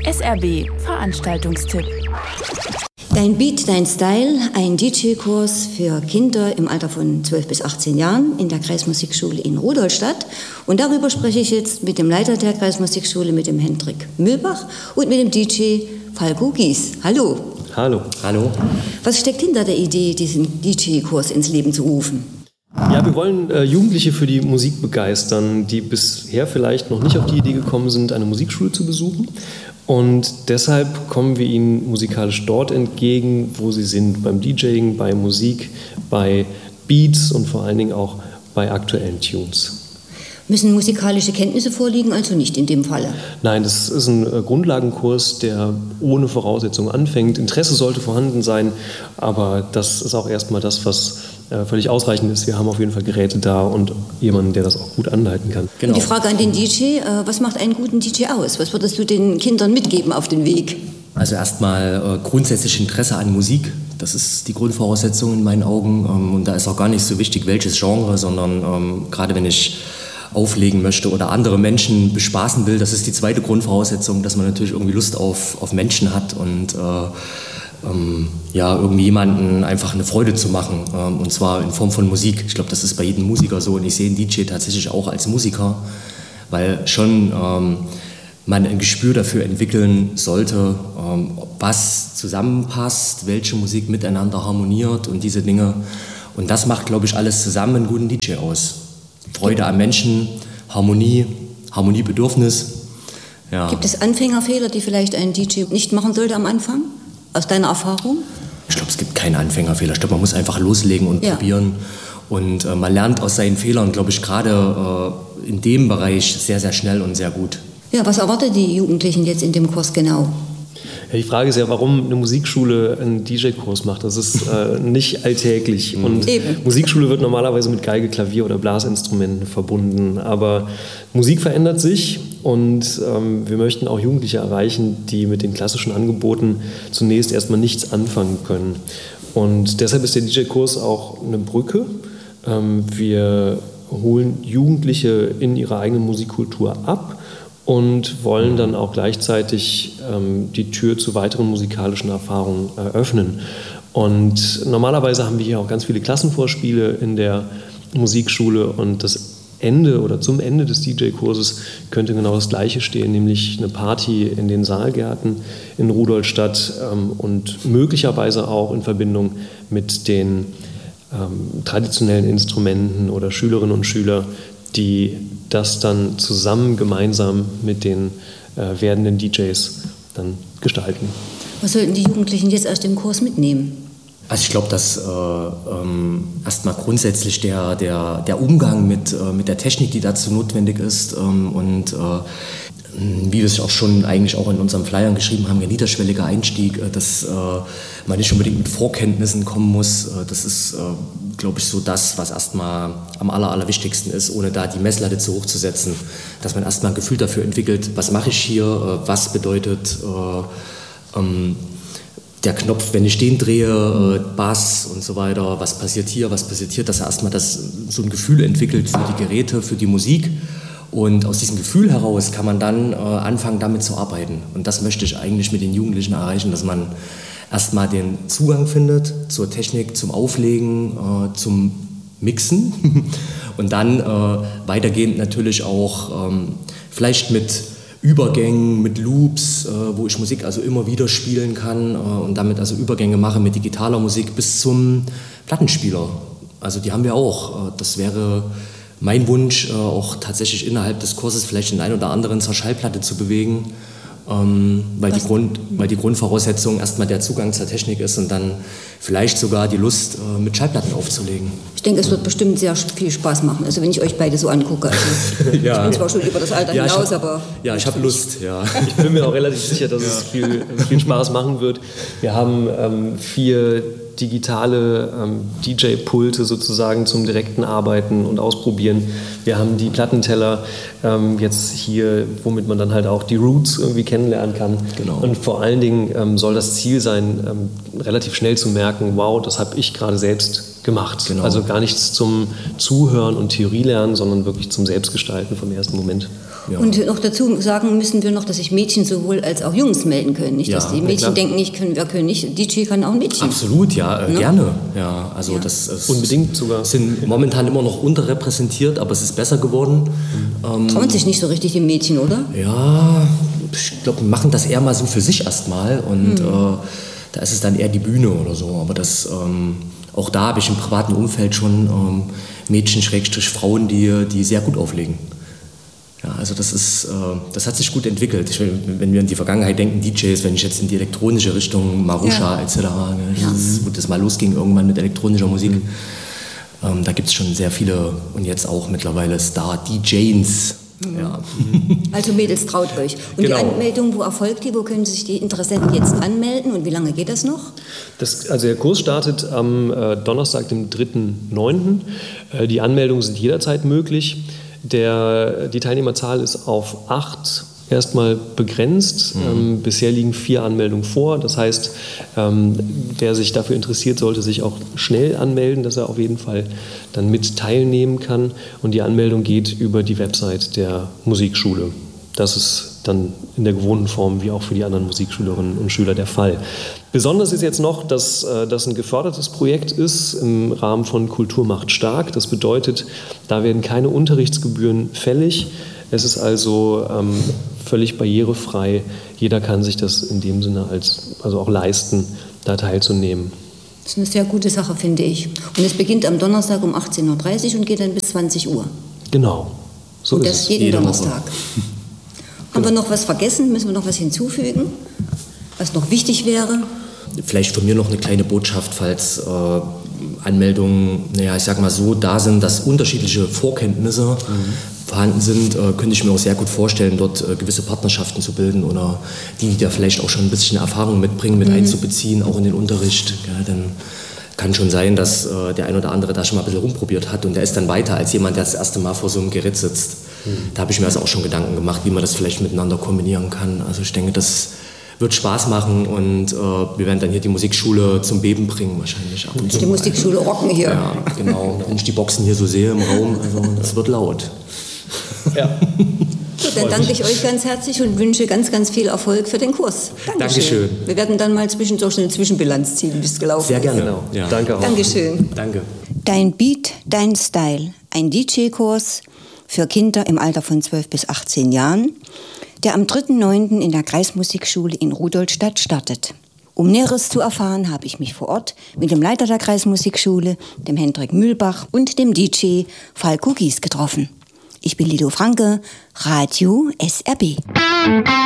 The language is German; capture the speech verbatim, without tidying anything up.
S R B Veranstaltungstipp. Dein Beat, dein Style, ein D J-Kurs für Kinder im Alter von zwölf bis achtzehn Jahren in der Kreismusikschule in Rudolstadt. Und darüber spreche ich jetzt mit dem Leiter der Kreismusikschule, mit dem Hendrik Mühlbach und mit dem D J Falco Gies. Hallo. Hallo. Hallo. Was steckt hinter der Idee, diesen D J-Kurs ins Leben zu rufen? Ja, wir wollen äh, Jugendliche für die Musik begeistern, die bisher vielleicht noch nicht auf die Idee gekommen sind, eine Musikschule zu besuchen. Und deshalb kommen wir ihnen musikalisch dort entgegen, wo sie sind, beim DJing, bei Musik, bei Beats und vor allen Dingen auch bei aktuellen Tunes. Müssen musikalische Kenntnisse vorliegen, also nicht in dem Falle? Nein, das ist ein äh, Grundlagenkurs, der ohne Voraussetzungen anfängt. Interesse sollte vorhanden sein, aber das ist auch erstmal das, was äh, völlig ausreichend ist. Wir haben auf jeden Fall Geräte da und jemanden, der das auch gut anleiten kann. Genau. Und die Frage an den D J, äh, was macht einen guten D J aus? Was würdest du den Kindern mitgeben auf den Weg? Also erstmal äh, grundsätzlich Interesse an Musik. Das ist die Grundvoraussetzung in meinen Augen. Ähm, und da ist auch gar nicht so wichtig, welches Genre, sondern ähm, gerade wenn ich auflegen möchte oder andere Menschen bespaßen will, das ist die zweite Grundvoraussetzung, dass man natürlich irgendwie Lust auf, auf Menschen hat und äh, ähm, ja, irgendwie jemanden einfach eine Freude zu machen, ähm, und zwar in Form von Musik. Ich glaube, das ist bei jedem Musiker so und ich sehe den D J tatsächlich auch als Musiker, weil schon ähm, man ein Gespür dafür entwickeln sollte, ähm, was zusammenpasst, welche Musik miteinander harmoniert und diese Dinge. Und das macht, glaube ich, alles zusammen einen guten D J aus. Freude am Menschen, Harmonie, Harmoniebedürfnis. Ja. Gibt es Anfängerfehler, die vielleicht ein D J nicht machen sollte am Anfang, aus deiner Erfahrung? Ich glaube, es gibt keine Anfängerfehler. Ich glaube, man muss einfach loslegen und ja. probieren. Und äh, man lernt aus seinen Fehlern, glaube ich, gerade äh, in dem Bereich sehr, sehr schnell und sehr gut. Ja, was erwartet die Jugendlichen jetzt in dem Kurs genau? Ja, die Frage ist ja, warum eine Musikschule einen D J-Kurs macht. Das ist äh, nicht alltäglich. Und Eben. Musikschule wird normalerweise mit Geige, Klavier oder Blasinstrumenten verbunden. Aber Musik verändert sich und ähm, wir möchten auch Jugendliche erreichen, die mit den klassischen Angeboten zunächst erstmal nichts anfangen können. Und deshalb ist der D J-Kurs auch eine Brücke. Ähm, wir holen Jugendliche in ihrer eigenen Musikkultur ab und wollen dann auch gleichzeitig ähm, die Tür zu weiteren musikalischen Erfahrungen eröffnen. Und normalerweise haben wir hier auch ganz viele Klassenvorspiele in der Musikschule und das Ende oder zum Ende des D J-Kurses könnte genau das Gleiche stehen, nämlich eine Party in den Saalgärten in Rudolstadt ähm, und möglicherweise auch in Verbindung mit den ähm, traditionellen Instrumenten oder Schülerinnen und Schüler, die das dann zusammen, gemeinsam mit den äh, werdenden D Js dann gestalten. Was sollten die Jugendlichen jetzt aus dem Kurs mitnehmen? Also ich glaube, dass äh, ähm, erstmal grundsätzlich der, der, der Umgang mit, äh, mit der Technik, die dazu notwendig ist ähm, und äh, wie wir es auch schon eigentlich auch in unserem Flyern geschrieben haben, ein niederschwelliger Einstieg, äh, dass äh, man nicht unbedingt mit Vorkenntnissen kommen muss. Äh, das ist, äh, glaube ich, so das, was erstmal am aller, allerwichtigsten ist, ohne da die Messlatte zu hoch zu setzen. Dass man erstmal ein Gefühl dafür entwickelt, was mache ich hier, äh, was bedeutet äh, ähm, der Knopf, wenn ich den drehe, äh, Bass und so weiter, was passiert hier, was passiert hier, dass er erstmal das, so ein Gefühl entwickelt für die Geräte, für die Musik. Und aus diesem Gefühl heraus kann man dann äh, anfangen, damit zu arbeiten. Und das möchte ich eigentlich mit den Jugendlichen erreichen, dass man erstmal den Zugang findet zur Technik, zum Auflegen, äh, zum Mixen und dann äh, weitergehend natürlich auch ähm, vielleicht mit Übergängen, mit Loops, äh, wo ich Musik also immer wieder spielen kann äh, und damit also Übergänge mache mit digitaler Musik bis zum Plattenspieler. Also die haben wir auch. Äh, das wäre mein Wunsch, äh, auch tatsächlich innerhalb des Kurses vielleicht den einen oder anderen zur Schallplatte zu bewegen, ähm, weil, die Grund, weil die Grundvoraussetzung erstmal der Zugang zur Technik ist und dann vielleicht sogar die Lust, äh, mit Schallplatten aufzulegen. Ich denke, es wird bestimmt sehr viel Spaß machen, also wenn ich euch beide so angucke. Also, ja. Ich bin zwar schon über das Alter ja, hinaus, hab, aber... Ja, ich habe Lust, ja. Ich bin mir auch relativ sicher, dass ja. es viel, viel Spaß machen wird. Wir haben ähm, vier digitale ähm, D J-Pulte sozusagen zum direkten Arbeiten und Ausprobieren. Wir haben die Plattenteller ähm, jetzt hier, womit man dann halt auch die Roots irgendwie kennenlernen kann. Genau. Und vor allen Dingen ähm, soll das Ziel sein, ähm, relativ schnell zu merken, wow, das habe ich gerade selbst gemacht. Genau. Also gar nichts zum Zuhören und Theorie lernen, sondern wirklich zum Selbstgestalten vom ersten Moment. Ja. Und noch dazu sagen müssen wir noch, dass sich Mädchen sowohl als auch Jungs melden können. Nicht, dass Ja, die Mädchen klar. denken, ich können, wir können nicht, D J kann auch ein Mädchen. Absolut, ja, äh, Ne? gerne. Ja, also Ja. das ist, Unbedingt sogar. sind momentan immer noch unterrepräsentiert, aber es ist besser geworden. Ähm, Trauen sich nicht so richtig die Mädchen, oder? Ja, ich glaube, wir machen das eher mal so für sich erstmal und Mhm. äh, da ist es dann eher die Bühne oder so. Aber das, ähm, auch da habe ich im privaten Umfeld schon ähm, Mädchen, Schrägstrich Frauen, die, die sehr gut auflegen. Ja, also das ist, äh, das hat sich gut entwickelt. Ich, wenn wir an die Vergangenheit denken, D Js, wenn ich jetzt in die elektronische Richtung, Marusha Ja. et cetera, ne, das, wo das mal losging irgendwann mit elektronischer Musik, Mhm. ähm, da gibt es schon sehr viele und jetzt auch mittlerweile Star-D Js. Ja. Also Mädels, traut euch. Und Genau. die Anmeldung, wo erfolgt die? Wo können sich die Interessenten jetzt anmelden und wie lange geht das noch? Das, also der Kurs startet am äh, Donnerstag, dem dritten neunten Äh, die Anmeldungen sind jederzeit möglich. Der, die Teilnehmerzahl ist auf acht erstmal begrenzt. Mhm. Ähm, bisher liegen vier Anmeldungen vor. Das heißt, ähm, wer sich dafür interessiert, sollte sich auch schnell anmelden, dass er auf jeden Fall dann mit teilnehmen kann. Und die Anmeldung geht über die Website der Musikschule. Das ist dann in der gewohnten Form wie auch für die anderen Musikschülerinnen und Schüler der Fall. Besonders ist jetzt noch, dass äh, das ein gefördertes Projekt ist im Rahmen von Kultur macht stark. Das bedeutet, da werden keine Unterrichtsgebühren fällig. Es ist also ähm, völlig barrierefrei. Jeder kann sich das in dem Sinne als, also auch leisten, da teilzunehmen. Das ist eine sehr gute Sache, finde ich. Und es beginnt am Donnerstag um achtzehn Uhr dreißig und geht dann bis zwanzig Uhr. Genau, so Und ist das es. jeden Jede Woche. Donnerstag. Haben wir noch was vergessen? Müssen wir noch was hinzufügen? Was noch wichtig wäre? Vielleicht von mir noch eine kleine Botschaft, falls äh, Anmeldungen, naja, ich sag mal so, da sind, dass unterschiedliche Vorkenntnisse mhm. vorhanden sind, äh, könnte ich mir auch sehr gut vorstellen, dort äh, gewisse Partnerschaften zu bilden oder die, die da vielleicht auch schon ein bisschen Erfahrung mitbringen, mit mhm. einzubeziehen, auch in den Unterricht. Ja, dann kann schon sein, dass äh, der ein oder andere da schon mal ein bisschen rumprobiert hat und der ist dann weiter als jemand, der das erste Mal vor so einem Gerät sitzt. Mhm. Da habe ich mir also auch schon Gedanken gemacht, wie man das vielleicht miteinander kombinieren kann. Also ich denke, das wird Spaß machen und äh, wir werden dann hier die Musikschule zum Beben bringen wahrscheinlich ab und zu. Die Musikschule rocken hier. Ja, genau. Wenn ich die Boxen hier so sehe im Raum, also das wird laut. Ja. Gut, dann danke ich euch ganz herzlich und wünsche ganz, ganz viel Erfolg für den Kurs. Dankeschön. Dankeschön. Wir werden dann mal zwischendurch eine Zwischenbilanz ziehen, wie es gelaufen Sehr ist. gerne. Genau. Ja. Danke auch. Dankeschön. Danke. Dein Beat, dein Style. Ein D J-Kurs für Kinder im Alter von zwölf bis achtzehn Jahren, der am dritten neunten in der Kreismusikschule in Rudolstadt startet. Um Näheres zu erfahren, habe ich mich vor Ort mit dem Leiter der Kreismusikschule, dem Hendrik Mühlbach und dem D J Falco Gies getroffen. Ich bin Lido Franke, Radio S R B.